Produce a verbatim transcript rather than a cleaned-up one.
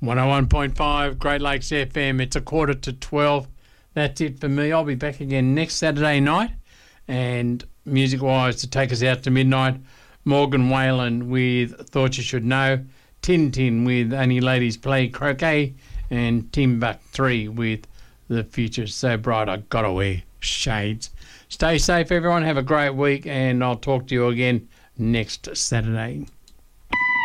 one oh one point five Great Lakes F M. It's a quarter to twelve. That's it for me. I'll be back again next Saturday night. And music-wise, to take us out to midnight, Morgan Whalen with Thought You Should Know, Tintin with Only Ladies Play Croquet, and Timbuk three with The Future's So Bright I Gotta Wear Shades. Stay safe, everyone. Have a great week, and I'll talk to you again next Saturday.